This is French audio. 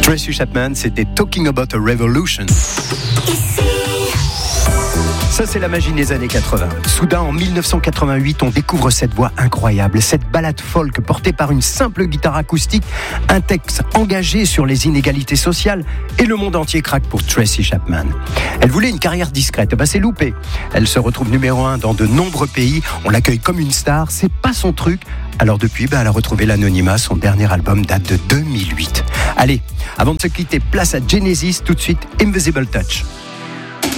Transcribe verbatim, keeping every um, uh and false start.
Tracy Chapman, c'était Talking About a Revolution. Ça, c'est la magie des années quatre-vingts. Soudain, en dix-neuf cent quatre-vingt-huit, on découvre cette voix incroyable, cette ballade folk portée par une simple guitare acoustique, un texte engagé sur les inégalités sociales, et le monde entier craque pour Tracy Chapman. Elle voulait une carrière discrète, bah c'est loupé. Elle se retrouve numéro un dans de nombreux pays, on l'accueille comme une star, c'est pas son truc. Alors depuis, bah, elle a retrouvé l'anonymat, son dernier album date de deux mille huit. Allez, avant de se quitter, place à Genesis, tout de suite, Invisible Touch.